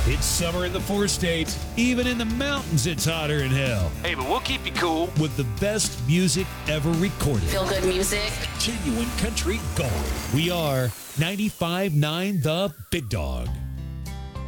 It's summer in the four states. Even in the mountains, it's hotter than hell. Hey, but we'll keep you cool. With the best music ever recorded. Feel good music. Genuine country gold. We are 95.9 The Big Dog.